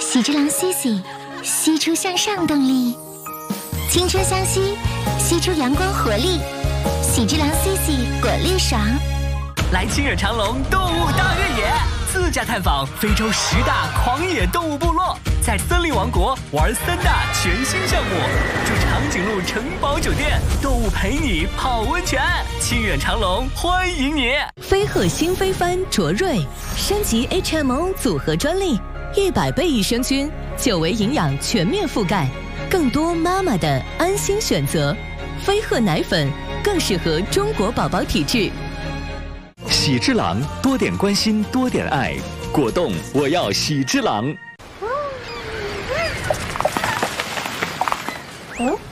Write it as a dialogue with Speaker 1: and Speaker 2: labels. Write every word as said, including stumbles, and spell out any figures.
Speaker 1: 喜之郎 C C， 吸出向上动力，青春相吸，吸出阳光活力。喜之郎 C C 果粒爽。
Speaker 2: 来亲远长隆动物大越野，自驾探访非洲十大狂野动物部落，在森林王国玩三大全新项目，住长颈鹿城堡酒店，动物陪你泡温泉。亲远长隆欢迎你！
Speaker 3: 飞鹤新飞帆卓瑞升级 H M O 组合专利，一百倍益生菌，久维营养全面覆盖，更多妈妈的安心选择。飞鹤奶粉更适合中国宝宝体质。
Speaker 4: 喜之郎，多点关心，多点爱。果冻，我要喜之郎。
Speaker 1: 哦。